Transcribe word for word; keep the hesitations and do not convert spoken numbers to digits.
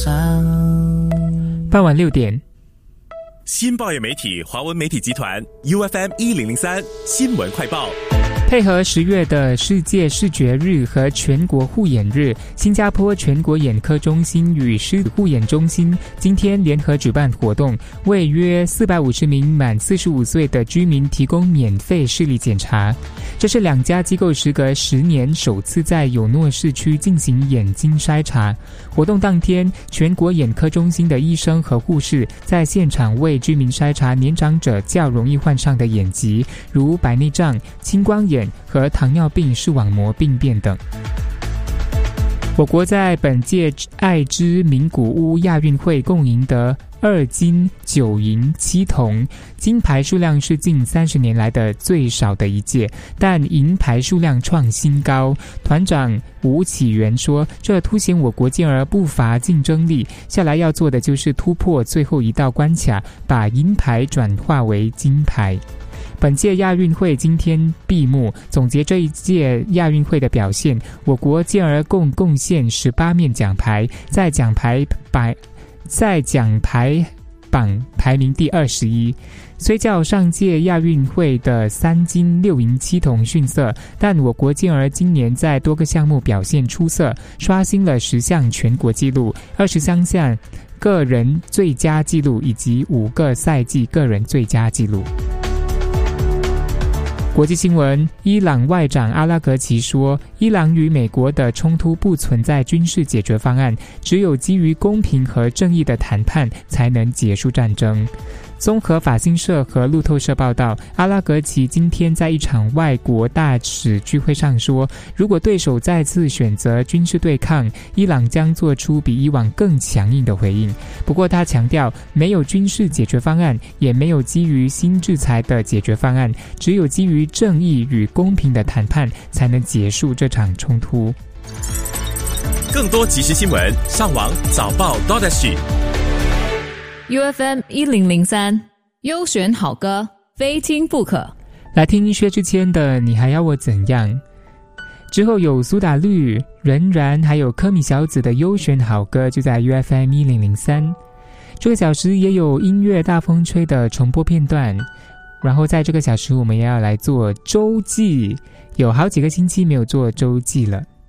傍晚六点， 新报业媒体华文媒体集团 U F M 一零零三新闻快报。 配合十月的世界视觉日和全国护眼日，新加坡全国眼科中心与狮子护眼中心今天联合举办活动，为约四百五十名满四十五岁的居民提供免费视力检查。这是两家机构时隔十年首次在有诺市区进行眼睛筛查。活动当天，全国眼科中心的医生和护士在现场为居民筛查年长者较容易患上的眼疾，如白内障、青光眼和糖尿病视网膜病变等。我国在本届爱之名古屋亚运会共赢得二金九银七铜，金牌数量是近三十年来的最少的一届，但银牌数量创新高。团长吴启源说，这凸显我国健儿不乏竞争力，下来要做的就是突破最后一道关卡，把银牌转化为金牌。本届亚运会今天闭幕，总结这一届亚运会的表现，我国健儿共贡献十八面奖牌，在奖牌百在奖牌榜排名第二十一。虽较上届亚运会的三金六银七铜逊色，但我国健儿今年在多个项目表现出色，刷新了十项全国纪录、二十三项个人最佳纪录以及五个赛季个人最佳纪录。国际新闻，伊朗外长阿拉格齐说，伊朗与美国的冲突不存在军事解决方案，只有基于公平和正义的谈判才能结束战争。综合法新社和路透社报道，阿拉格齐今天在一场外国大使聚会上说，如果对手再次选择军事对抗，伊朗将做出比以往更强硬的回应。不过他强调，没有军事解决方案，也没有基于新制裁的解决方案，只有基于正义与公平的谈判才能结束这场冲突。 更多即时新闻，上网早报 .U F M 一零零三优选好歌，非听不可。 来听薛之谦的《你还要我怎样》，之后有苏打绿、任然还有科米小子的优选好歌，就在 U F M 一零零三。这个小时也有音乐大风吹的重播片段，然后在这个小时我们也要来做周记，有好几个星期没有做周记了。